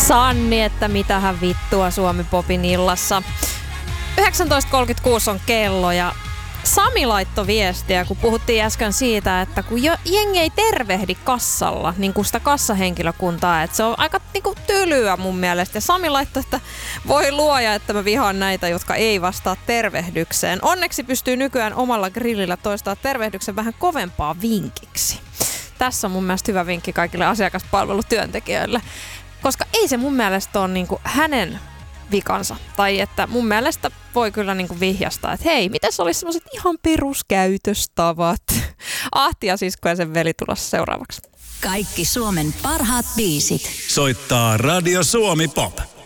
Sanni, että mitähän vittua Suomi Popin illassa. 19.36 on kello ja Sami laittoi viestiä, kun puhuttiin äsken siitä, että kun jengi ei tervehdi kassalla, niin kuin sitä kassahenkilökuntaa, että se on aika niin kuin tylyä mun mielestä. Ja Sami laittoi, että voi luoja, että mä vihaan näitä, jotka ei vastaa tervehdykseen. Onneksi pystyy nykyään omalla grillillä toistaa tervehdyksen vähän kovempaa vinkiksi. Tässä on mun mielestä hyvä vinkki kaikille asiakaspalvelutyöntekijöille, koska ei se mun mielestä ole niin kuin hänen vikansa. Tai että mun mielestä voi kyllä niin kuin vihjastaa, että hei, mitäs olisi semmoiset ihan peruskäytöstavat? Ahti ja sisko ja sen veli tulossa seuraavaksi. Kaikki Suomen parhaat biisit. Soittaa Radio Suomi Pop.